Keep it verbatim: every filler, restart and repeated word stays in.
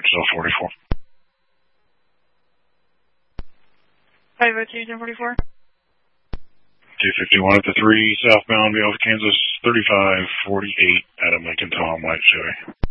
yourself forty-four. five oh two, ten forty-four. two fifty-one at the three, southbound, Vale, Kansas, thirty-five forty-eight, Adam Lincoln, Tom, White, Chevy.